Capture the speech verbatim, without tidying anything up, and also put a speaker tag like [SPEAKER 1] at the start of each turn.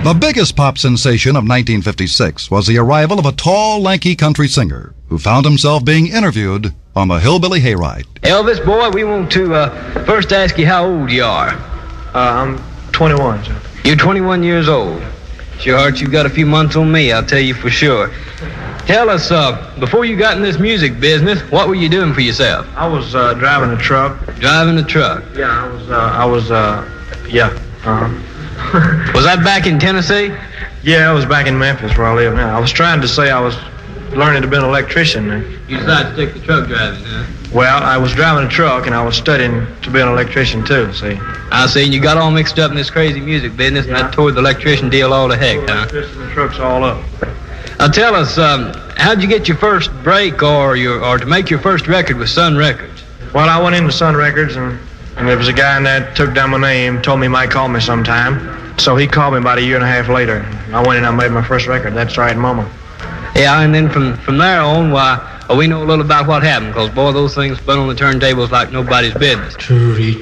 [SPEAKER 1] The biggest pop sensation of nineteen fifty-six was the arrival of a tall, lanky country singer who found himself being interviewed on the Hillbilly Hayride.
[SPEAKER 2] Elvis, boy, we want to uh, first ask you how old you are.
[SPEAKER 3] Uh, I'm twenty-one, sir.
[SPEAKER 2] You're twenty-one years old. Sure, Art, you've got a few months on me, I'll tell you for sure. Tell us, uh, before you got in this music business, what were you doing for yourself?
[SPEAKER 3] I was uh, driving a truck.
[SPEAKER 2] Driving a truck?
[SPEAKER 3] Yeah, I was, uh, I was, uh, yeah, uh-huh.
[SPEAKER 2] Was that back in Tennessee?
[SPEAKER 3] Yeah, I was back in Memphis where I live now. I was trying to say I was learning to be an electrician.
[SPEAKER 2] You decided to take the truck driving, huh?
[SPEAKER 3] Well, I was driving a truck and I was studying to be an electrician too, see.
[SPEAKER 2] I see, and you got all mixed up in this crazy music business, yeah. And that tore the electrician deal all to heck, huh?
[SPEAKER 3] Twisting the trucks all up.
[SPEAKER 2] Now tell us, um, how'd you get your first break or your or to make your first record with Sun Records?
[SPEAKER 3] Well, I went into Sun Records and, and there was a guy in that took down my name, told me he might call me sometime. So he called me about a year and a half later. I went in and I made my first record, That's Right Mama.
[SPEAKER 2] Yeah, and then from, from there on, why, well, we know a little about what happened, because, boy, those things spun on the turntables like nobody's business.
[SPEAKER 4] To reach